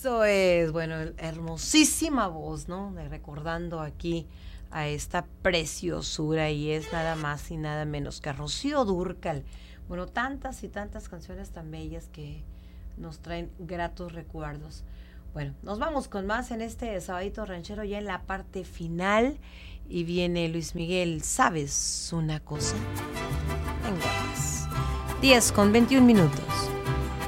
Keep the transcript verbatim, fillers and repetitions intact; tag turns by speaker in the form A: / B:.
A: Eso es, bueno, hermosísima voz, ¿no? De recordando aquí a esta preciosura, y es nada más y nada menos que a Rocío Dúrcal. Bueno, tantas y tantas canciones tan bellas que nos traen gratos recuerdos. Bueno, nos vamos con más en este Sabadito Ranchero, ya en la parte final, y viene Luis Miguel. ¿Sabes una cosa? Venga, pues. diez con veintiún minutos.